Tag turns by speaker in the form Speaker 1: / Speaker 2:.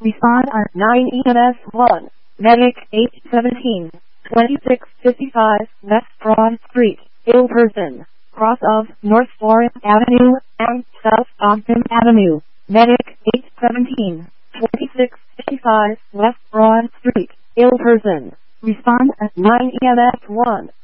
Speaker 1: Respond at 9 EMS 1. Medic 817. 2655 West Broad Street, ill person, cross of North Florence Avenue and South Ogden Avenue. Medic 817. 2655 West Broad Street, ill person. Respond at 9 EMS 1.